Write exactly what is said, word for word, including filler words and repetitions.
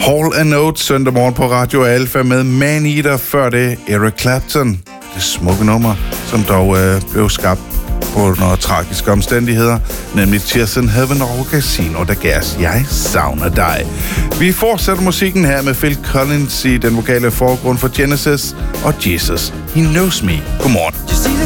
Hall and Oates søndag morgen på Radio Alfa med Man Eater, før det Eric Clapton. Det smukke nummer, som dog øh, blev skabt på nogle tragiske omstændigheder, nemlig Tears in Heaven og Casino de Gas. Jeg savner dig. Vi fortsætter musikken her med Phil Collins i den vokale forgrund for Genesis og Jesus, He Knows Me. Godmorgen.